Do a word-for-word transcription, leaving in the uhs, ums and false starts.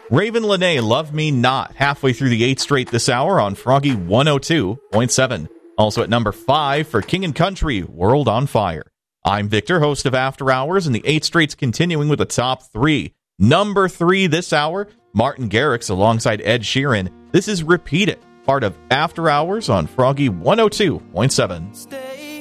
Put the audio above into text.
Raven Lene, Love Me Not, halfway through the eighth straight this hour on Froggy one oh two point seven. Also at number five for King and Country, World on Fire. I'm Victor, host of After Hours, and the eighth straight's continuing with the top three. Number three this hour, Martin Garrix alongside Ed Sheeran. This is Repeat It, part of After Hours on Froggy one oh two point seven. Stay